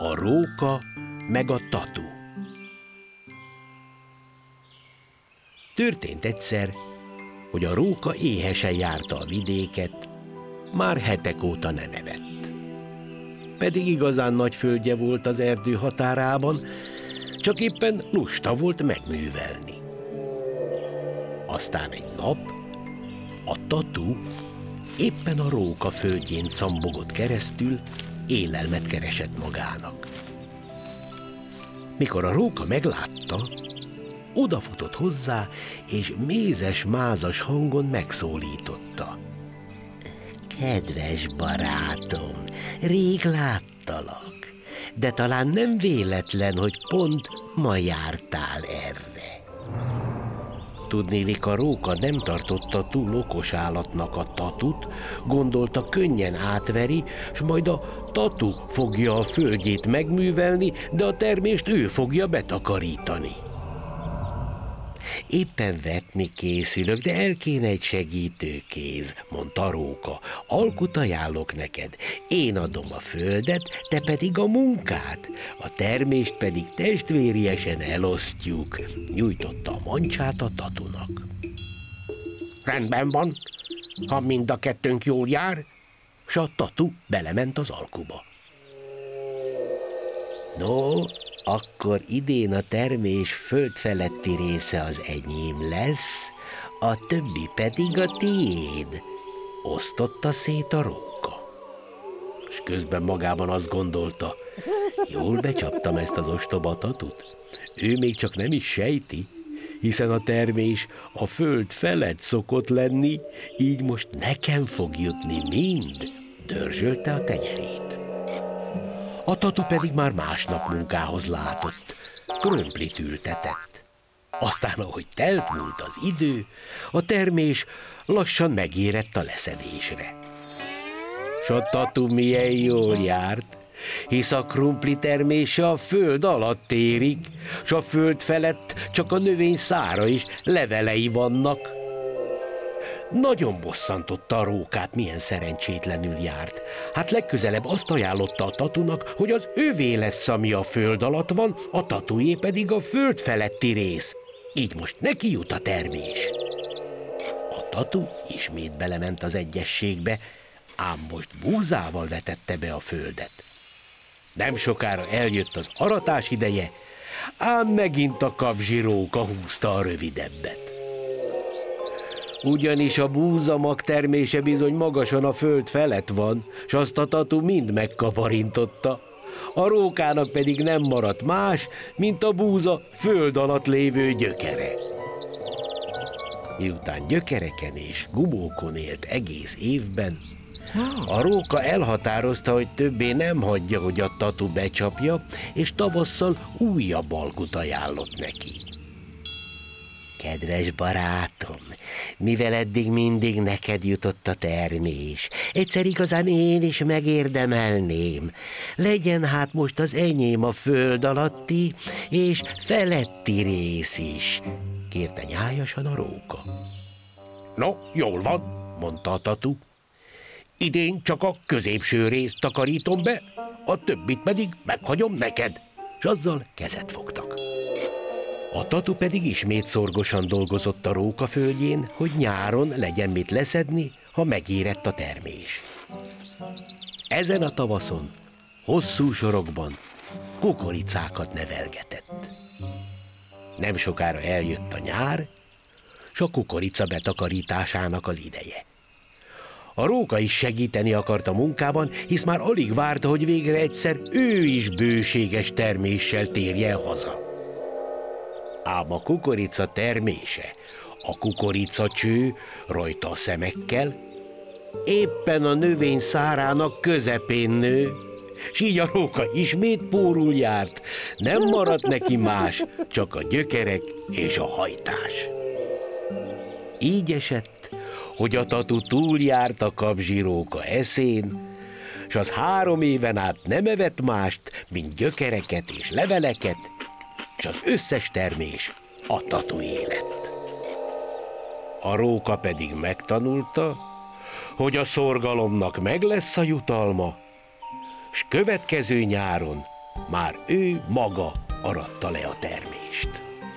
A róka meg a tatu. Történt egyszer, hogy a róka éhesen járta a vidéket, már hetek óta nem evett. Pedig igazán nagy földje volt az erdő határában, csak éppen lusta volt megművelni. Aztán egy nap a tatu éppen a róka földjén cambogott keresztül, élelmet keresett magának. Mikor a róka meglátta, odafutott hozzá, és mézes-mázas hangon megszólította. Kedves barátom, rég láttalak, de talán nem véletlen, hogy pont ma jártál erre. Tudnélik, a róka nem tartotta túl okos állatnak a tatut, gondolta, könnyen átveri, s majd a tatu fogja a földjét megművelni, de a termést ő fogja betakarítani. Éppen vetni készülök, de el kéne egy segítőkéz, mondta a róka. Alkut ajánlok neked, én adom a földet, te pedig a munkát, a termést pedig testvériesen elosztjuk, nyújtotta a mancsát a tatunak. Rendben van, ha mind a kettőnk jól jár, s a tatu belement az alkuba. No, akkor idén a termés földfeletti része az enyém lesz, a többi pedig a tiéd, osztotta szét a róka. És közben magában azt gondolta, jól becsaptam ezt az ostoba tatut. Ő még csak nem is sejti, hiszen a termés a föld felett szokott lenni, így most nekem fog jutni mind, dörzsölte a tenyerét. A tatu pedig már másnap munkához látott, krömplit ültetett. Aztán, ahogy telt múlt az idő, a termés lassan megérett a leszedésre. S a tatu milyen jól járt, hisz a krumpli termése a föld alatt érik, s a föld felett csak a növény szára is levelei vannak. Nagyon bosszantotta a rókát, milyen szerencsétlenül járt. Hát legközelebb azt ajánlotta a tatunak, hogy az övé lesz, ami a föld alatt van, a tatué pedig a föld feletti rész. Így most neki jut a termés. A tatu ismét belement az egyességbe, ám most búzával vetette be a földet. Nem sokára eljött az aratás ideje, ám megint a kapzsi róka húzta a rövidebbet. Ugyanis a búzamag termése bizony magasan a föld felett van, s azt a tatu mind megkaparintotta. A rókának pedig nem maradt más, mint a búza föld alatt lévő gyökere. Miután gyökereken és gubókon élt egész évben, a róka elhatározta, hogy többé nem hagyja, hogy a tatu becsapja, és tavasszal újabb alkut ajánlott neki. Kedves barátom, mivel eddig mindig neked jutott a termés, egyszer igazán én is megérdemelném. Legyen hát most az enyém a föld alatti és feletti rész is, kérte nyájasan a róka. No, jól van, mondta a tatu. Idén csak a középső részt takarítom be, a többit pedig meghagyom neked, s azzal kezet fogtak. A tatu pedig ismét szorgosan dolgozott a róka földjén, hogy nyáron legyen mit leszedni, ha megérett a termés. Ezen a tavaszon, hosszú sorokban kukoricákat nevelgetett. Nem sokára eljött a nyár, s a kukorica betakarításának az ideje. A róka is segíteni akart a munkában, hisz már alig várta, hogy végre egyszer ő is bőséges terméssel térjen haza. Ám a kukorica termése, a kukoricacső rajta a szemekkel, éppen a növény szárának közepén nő, s így a róka ismét pórul járt, nem maradt neki más, csak a gyökerek és a hajtás. Így esett, hogy a tatu túljárt a kapzsi róka eszén, s az 3 éven át nem evett mást, mint gyökereket és leveleket, s az összes termés a tatué lett. A róka pedig megtanulta, hogy a szorgalomnak meg lesz a jutalma, s következő nyáron már ő maga aratta le a termést.